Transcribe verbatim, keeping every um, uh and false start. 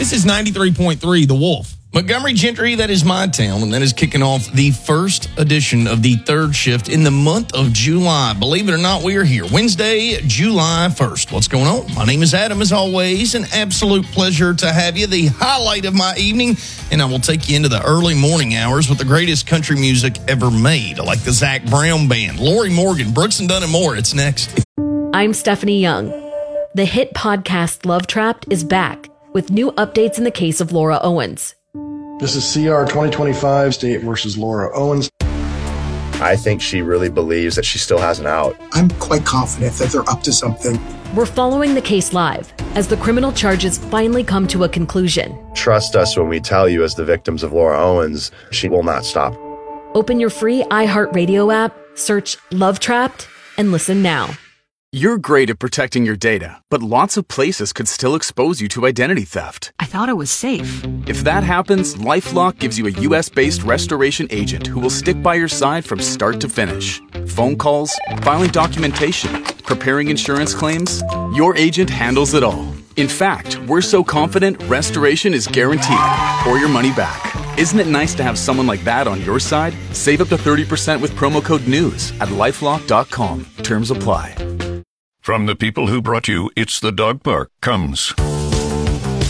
This is ninety-three point three The Wolf. Montgomery Gentry, that is my town, and that is kicking off the first edition of the third shift in the month of July. Believe it or not, we are here. Wednesday, July first. What's going on? My name is Adam, as always. An absolute pleasure to have you. The highlight of my evening, and I will take you into the early morning hours with the greatest country music ever made, like the Zac Brown Band, Lori Morgan, Brooks and Dunn, and more. It's next. I'm Stephanie Young. The hit podcast Love Trapped is back with new updates in the case of Laura Owens. This is C R twenty twenty-five, State versus Laura Owens. I think she really believes that she still has an out. I'm quite confident that they're up to something. We're following the case live as the criminal charges finally come to a conclusion. Trust us when we tell you, as the victims of Laura Owens, she will not stop. Open your free iHeartRadio app, search Love Trapped, and listen now. You're great at protecting your data, but lots of places could still expose you to identity theft. I thought it was safe. If that happens, LifeLock gives you a U S-based restoration agent who will stick by your side from start to finish. Phone calls, filing documentation, preparing insurance claims, your agent handles it all. In fact, we're so confident restoration is guaranteed or your money back. Isn't it nice to have someone like that on your side? Save up to thirty percent with promo code NEWS at lifelock dot com. Terms apply. From the people who brought you It's the Dog Park comes